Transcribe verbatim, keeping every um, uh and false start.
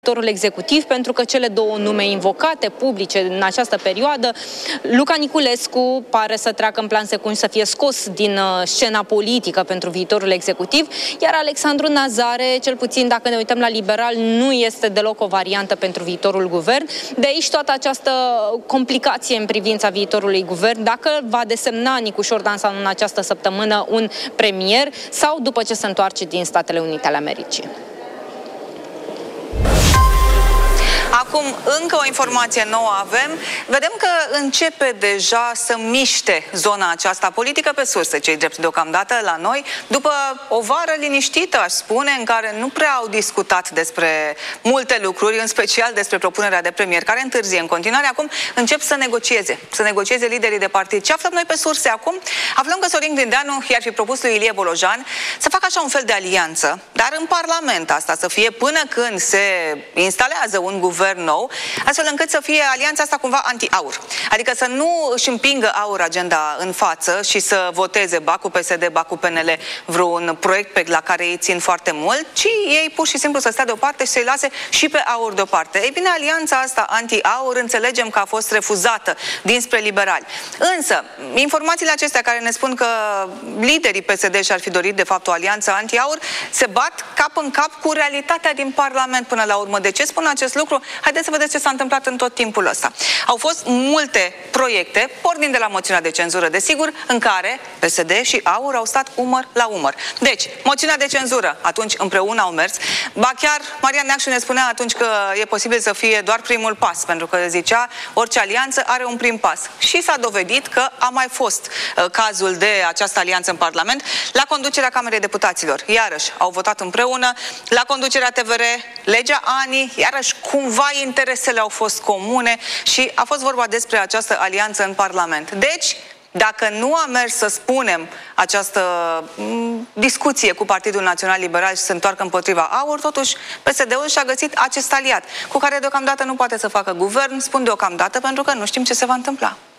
viitorul executiv, pentru că cele două nume invocate publice în această perioadă, Luca Niculescu pare să treacă în plan secund, să fie scos din scena politică pentru viitorul executiv, iar Alexandru Nazare, cel puțin dacă ne uităm la liberal, nu este deloc o variantă pentru viitorul guvern. De aici toată această complicație în privința viitorului guvern, dacă va desemna Nicu Șordan sau în această săptămână un premier sau după ce se întoarce din Statele Unite ale Americii. Acum, încă o informație nouă avem. Vedem că începe deja să miște zona aceasta politică pe surse, cei drept deocamdată la noi, după o vară liniștită, aș spune, în care nu prea au discutat despre multe lucruri, în special despre propunerea de premier, care întârzie în continuare. Acum încep să negocieze, să negocieze liderii de partid. Ce aflăm noi pe surse acum? Aflăm că Sorin Grindeanu i-ar fi propus lui Ilie Bolojan să facă așa un fel de alianță, dar în Parlament asta să fie până când se instalează un guvern nou, astfel încât să fie alianța asta cumva anti-aur. Adică să nu își împingă aur agenda în față și să voteze ba cu P S D, ba cu P N L vreun proiect pe la care ei țin foarte mult, ci ei pur și simplu să stea deoparte și să-i lase și pe aur deoparte. Ei bine, alianța asta anti-aur înțelegem că a fost refuzată dinspre liberali. Însă, informațiile acestea care ne spun că liderii P S D și-ar fi dorit de fapt o alianță anti-aur se bat cap în cap cu realitatea din Parlament până la urmă. De ce spun acest lucru? Haideți să vedeți ce s-a întâmplat în tot timpul ăsta. Au fost multe proiecte, pornind de la moțiunea de cenzură, desigur, în care P S D și AUR au stat umăr la umăr. Deci, moțiunea de cenzură, atunci împreună au mers. Ba chiar Marian Neacșu ne spunea atunci că e posibil să fie doar primul pas, pentru că zicea, orice alianță are un prim pas. Și s-a dovedit că a mai fost uh, cazul de această alianță în Parlament la conducerea Camerei Deputaților. Iarăși, au votat împreună. La conducerea T V R, legea ANI, iarăși cumva interesele au fost comune și a fost vorba despre această alianță în Parlament. Deci, dacă nu a mers, să spunem, această discuție cu Partidul Național Liberal și se întoarcă împotriva AUR, totuși P S D-ul și-a găsit acest aliat, cu care deocamdată nu poate să facă guvern, spun deocamdată pentru că nu știm ce se va întâmpla.